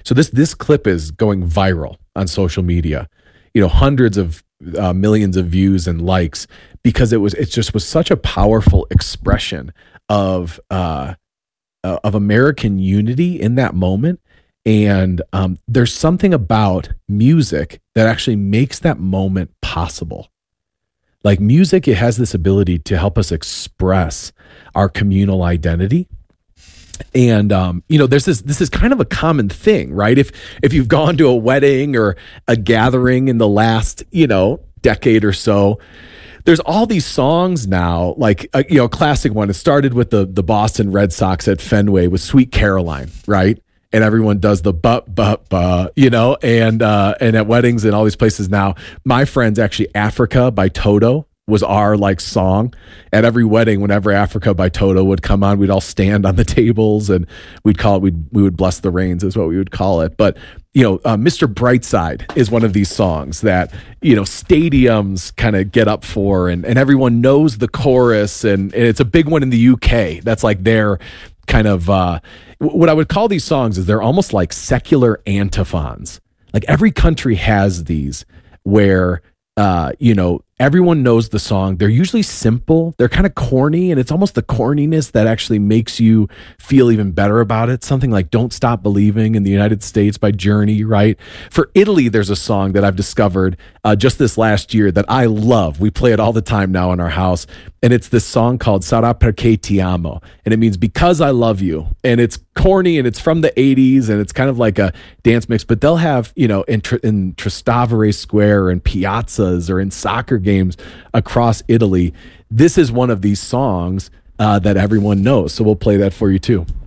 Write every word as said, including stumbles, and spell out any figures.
So this this clip is going viral on social media. You know, hundreds of uh, millions of views and likes because it was it just was such a powerful expression of uh, uh, of American unity in that moment. And um, there's something about music that actually makes that moment possible. Like music, it has this ability to help us express our communal identity. And, um, you know, there's this, this is kind of a common thing, right? If, if you've gone to a wedding or a gathering in the last, you know, decade or so, there's all these songs now, like, uh, you know, a classic one. It started with the, the Boston Red Sox at Fenway with Sweet Caroline, right? And everyone does the but, but, but, you know, and, uh, and at weddings and all these places now, My Friend's actually Africa by Toto was our like song at every wedding. Whenever Africa by Toto would come on, we'd all stand on the tables and we'd call it, we'd, we would bless the rains is what we would call it. But, you know, uh, Mister Brightside is one of these songs that, you know, stadiums kind of get up for and, and everyone knows the chorus and, and it's a big one in the U K. That's like their kind of, uh, what I would call these songs is they're almost like secular antiphons. Like every country has these where, uh, you know, everyone knows the song. They're usually simple. They're kind of corny, and it's almost the corniness that actually makes you feel even better about it. Something like Don't Stop Believing in the United States by Journey, right? For Italy, there's a song that I've discovered uh, just this last year that I love. We play it all the time now in our house, and it's this song called Sarà perché ti amo, and it means because I love you. And it's corny, and it's from the eighties, and it's kind of like a dance mix, but they'll have, you know, in, in Trastevere Square and piazzas or in soccer games games across Italy. This is one of these songs uh, that everyone knows. So we'll play that for you too.